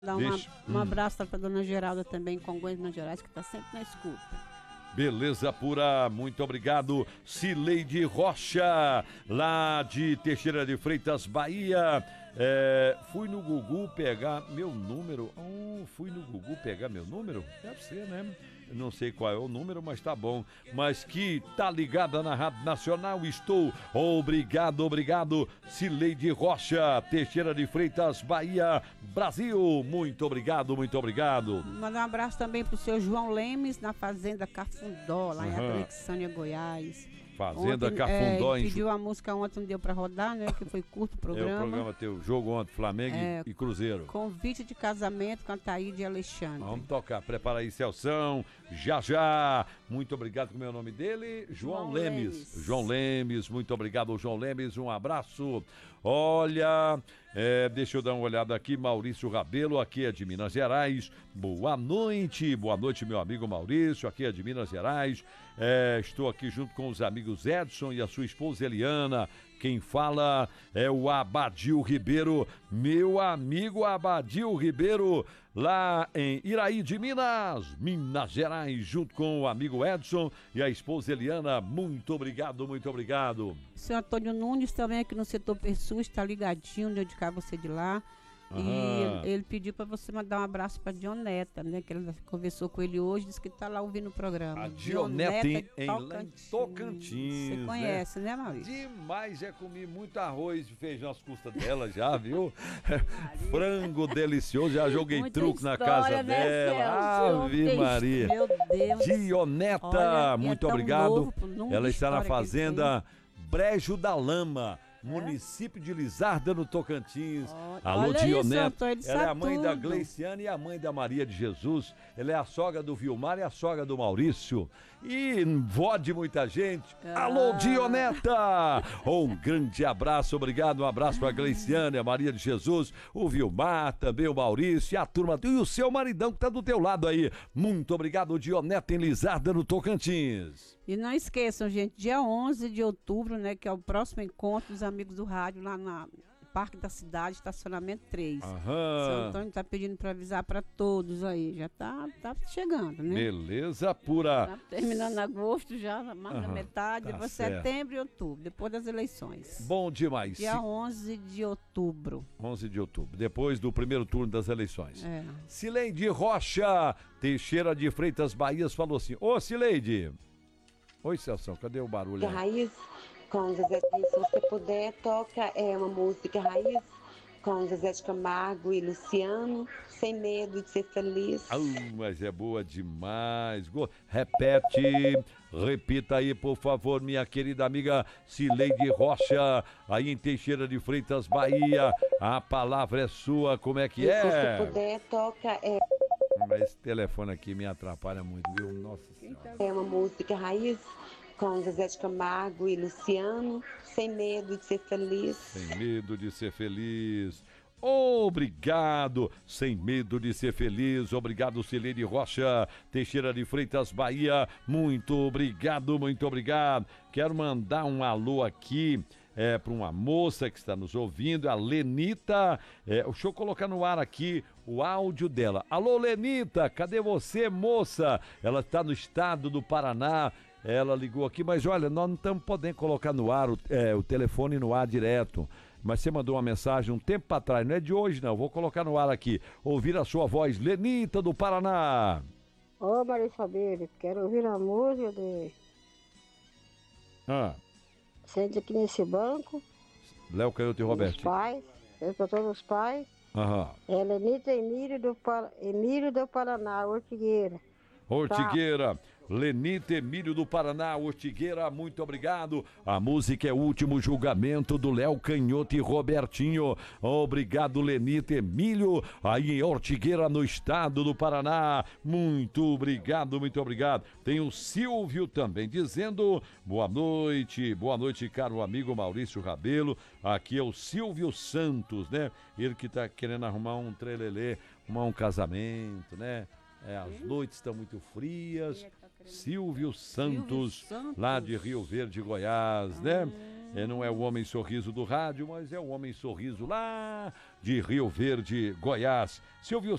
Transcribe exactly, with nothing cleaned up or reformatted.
Dá uma, Deixa, um hum. abraço para dona Geralda também, Congonhas, Minas Gerais, que está sempre na escuta. Beleza pura, muito obrigado. Cileide Rocha, lá de Teixeira de Freitas, Bahia. É, fui no Gugu pegar meu número. Oh, fui no Gugu pegar meu número? Deve ser, né? Não sei qual é o número, mas tá bom. Mas que tá ligada na Rádio Nacional, estou. Obrigado, obrigado. Cileide Rocha, Teixeira de Freitas, Bahia, Brasil. Muito obrigado, muito obrigado. Mandar um abraço também pro seu João Lemes, na Fazenda Cafundó, lá em Uhum. Alexandria, Goiás. Fazenda Ontem, Cafundó, é, em pediu a música ontem, não deu pra rodar, né? Que foi curto o programa. É o programa teu jogo ontem, Flamengo É, e Cruzeiro. Convite de casamento com a Thaíde Alexandre. Vamos tocar, prepara aí, Celção, já já. Muito obrigado, como é o nome dele? João, João Lemes. Lemes. João Lemes, muito obrigado, João Lemes, um abraço. Olha, é, deixa eu dar uma olhada aqui, Maurício Rabelo, aqui é de Minas Gerais. Boa noite, boa noite, meu amigo Maurício, aqui é de Minas Gerais. É, estou aqui junto com os amigos Edson e a sua esposa Eliana. Quem fala é o Abadil Ribeiro, meu amigo Abadil Ribeiro, lá em Iraí de Minas, Minas Gerais, junto com o amigo Edson e a esposa Eliana. Muito obrigado, muito obrigado. O senhor Antônio Nunes também aqui no setor Persus, está ligadinho, dedicar você de lá. Aham. E ele, ele pediu para você mandar um abraço para Dioneta, né? Que ele conversou com ele hoje, disse que está lá ouvindo o programa. A Dioneta em, em Tocantins. Tocantins. Você conhece, né, né Maurício? Demais, já comi muito arroz e feijão às custas dela, já, viu? Frango delicioso, já joguei Muita truque na história, casa né, dela. Ave Celso? Maria. Meu Deus. Dioneta, Olha, e é muito tão obrigado. novo, pô, nunca Ela está na história que ele fazenda Brejo da Lama, município de Lizarda, no Tocantins. Olha- Alô, olha isso, Dioneta. Antônio, ele Ela é a sabe mãe da tudo. Gleiciane e a mãe da Maria de Jesus. Ela é a sogra do Vilmar e a sogra do Maurício. E vó de muita gente. Ah. Alô, Dioneta! Um grande abraço, obrigado. Um abraço para a Gleiciane, a Maria de Jesus, o Vilmar, também o Maurício e a turma. E o seu maridão que tá do teu lado aí. Muito obrigado, Dioneta, em Lizarda, no Tocantins. E não esqueçam, gente, dia onze de outubro, né, que é o próximo encontro dos amigos do rádio lá na Parque da Cidade, estacionamento três. Seu Aham. Antônio tá pedindo para avisar para todos aí, já tá, tá chegando, né? Beleza pura. Tá terminando agosto já, mais da Aham, metade, tá depois certo. setembro e outubro, depois das eleições. Bom demais. Dia onze de outubro. onze de outubro, depois do primeiro turno das eleições. É. Cileide Rocha, Teixeira de Freitas, Bahia, falou assim: Ô, Cileide. Oi, Celso, cadê o barulho aí? Raiz com Zezé de, se você puder, toca é uma música Raiz com Zezé de Camargo e Luciano, Sem Medo de Ser Feliz. Ah, mas é boa demais. Go- Repete, repita aí, por favor, minha querida amiga Cileide Rocha, aí em Teixeira de Freitas, Bahia. A palavra é sua, como é que E se é? você puder, toca é, Mas esse telefone aqui me atrapalha muito, viu? Nossa Senhora. é uma música Raiz com Zezé de Camargo e Luciano, Sem Medo de Ser Feliz. Sem medo de ser feliz. Obrigado, sem medo de ser feliz. Obrigado, Cileide Rocha, Teixeira de Freitas, Bahia. Muito obrigado, muito obrigado. Quero mandar um alô aqui é, para uma moça que está nos ouvindo, a Lenita. É, deixa eu colocar no ar aqui o áudio dela. Alô, Lenita, cadê você, moça? Ela está no estado do Paraná. Ela ligou aqui, mas olha, nós não estamos podendo colocar no ar o, é, o telefone no ar direto. Mas você mandou uma mensagem um tempo para trás, não é de hoje não, vou colocar no ar aqui. Ouvir a sua voz, Lenita do Paraná. Ô, Maria Fabeira, quero ouvir a música de Ah, Sente aqui nesse banco, Léo Canhoto e os Roberto. pais, é para todos os pais. Aham. É Lenita Emílio do, Pa- Emílio do Paraná, Ortigueira. Ortigueira, Lenita Emílio do Paraná, Ortigueira, muito obrigado. A música é O Último Julgamento do Léo Canhoto e Robertinho. Obrigado, Lenita Emílio, aí em Ortigueira, no estado do Paraná. Muito obrigado, muito obrigado. Tem o Silvio também dizendo boa noite, boa noite, caro amigo Maurício Rabelo. Aqui é o Silvio Santos, né? Ele que tá querendo arrumar um trelelê, arrumar um casamento, né? É, as noites estão muito frias. Silvio Santos, Silvio Santos. lá de Rio Verde, Goiás, né? É, não é o homem sorriso do rádio, mas é o homem sorriso lá de Rio Verde, Goiás. Silvio